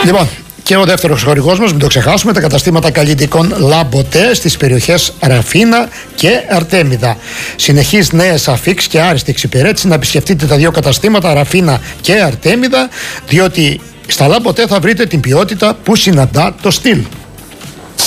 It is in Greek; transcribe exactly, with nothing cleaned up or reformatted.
Λοιπόν, και ο δεύτερος χορηγός μας, μην το ξεχάσουμε, τα καταστήματα καλλιτικών Λαμποτέ στις περιοχές Ραφίνα και Αρτέμιδα. Συνεχής νέες αφίξ και άριστη εξυπηρέτηση. Να επισκεφτείτε τα δύο καταστήματα Ραφίνα και Αρτέμιδα, διότι στα Λαμποτέ θα βρείτε την ποιότητα που συναντά το στυλ.